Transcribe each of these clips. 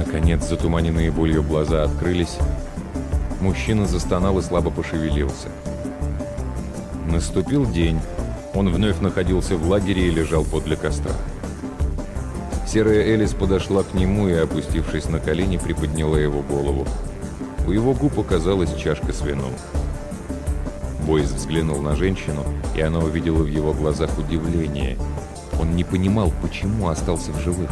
Наконец, затуманенные болью глаза открылись. Мужчина застонал и слабо пошевелился. Наступил день. Он вновь находился в лагере и лежал подле костра. Серая Элис подошла к нему и, опустившись на колени, приподняла его голову. У его губ оказалась чашка с вином. Бойс взглянул на женщину, и она увидела в его глазах удивление. Он не понимал, почему остался в живых.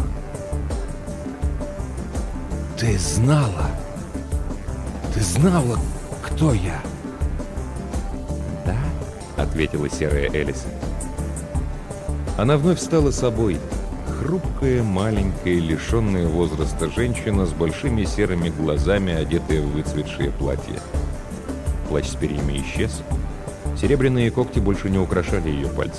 «Ты знала? Ты знала, кто я?» «Да», — ответила серая Элис. Она вновь стала собой. Хрупкая, маленькая, лишенная возраста женщина с большими серыми глазами, одетая в выцветшее платье. Плащ с перьями исчез. Серебряные когти больше не украшали ее пальцы.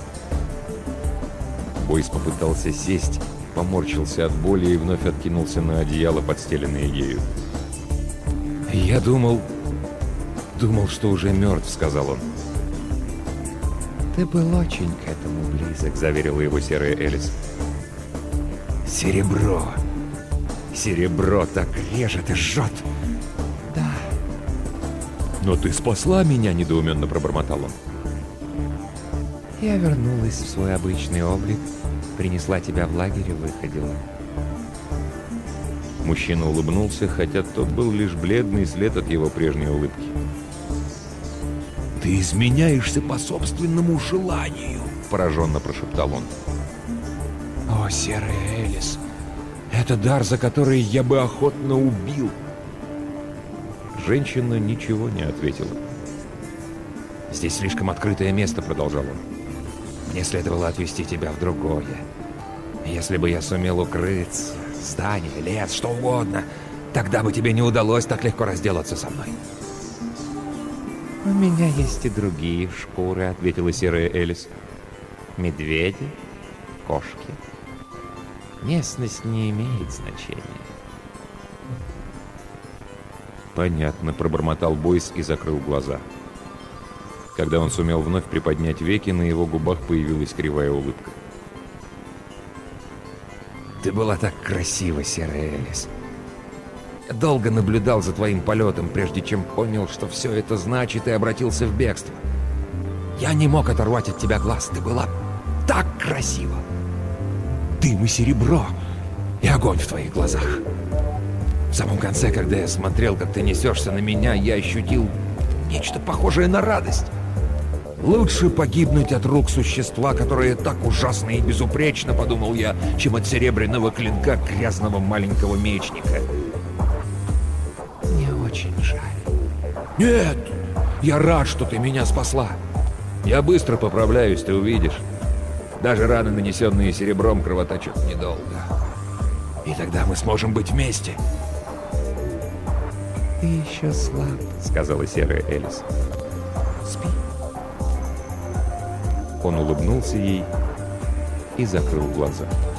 Бойс попытался сесть, поморщился от боли и вновь откинулся на одеяло, подстеленное ею. «Я думал, что уже мертв», — сказал он. «Ты был очень к этому близок», — заверила его серая Элис. «Серебро! Серебро так режет и жжет!» «Да». «Но ты спасла меня!» — недоуменно пробормотал он. «Я вернулась в свой обычный облик, принесла тебя в лагерь и выходила». Мужчина улыбнулся, хотя тот был лишь бледный след от его прежней улыбки. «Ты изменяешься по собственному желанию!» — пораженно прошептал он. «О, серая Элис, это дар, за который я бы охотно убил!» Женщина ничего не ответила. «Здесь слишком открытое место», — продолжал он. «Мне следовало отвезти тебя в другое. Если бы я сумел укрыться, здание, лес, что угодно, тогда бы тебе не удалось так легко разделаться со мной». «У меня есть и другие шкуры», — ответила серая Элис. «Медведи, кошки. Местность не имеет значения». «Понятно», — пробормотал Бойс и закрыл глаза. Когда он сумел вновь приподнять веки, на его губах появилась кривая улыбка. «Ты была так красива, серая Элис. Я долго наблюдал за твоим полетом, прежде чем понял, что все это значит, и обратился в бегство. Я не мог оторвать от тебя глаз. Ты была так красива. Дым и серебро, и огонь в твоих глазах. В самом конце, когда я смотрел, как ты несешься на меня, я ощутил нечто похожее на радость. Лучше погибнуть от рук существа, которое так ужасно и безупречно, подумал я, чем от серебряного клинка грязного маленького мечника. Мне очень жаль. Нет, я рад, что ты меня спасла. Я быстро поправляюсь, ты увидишь. Даже раны, нанесенные серебром, кровоточат недолго. И тогда мы сможем быть вместе. «Ты еще слаб», — сказала серая Элис. «Спи». Он улыбнулся ей и закрыл глаза.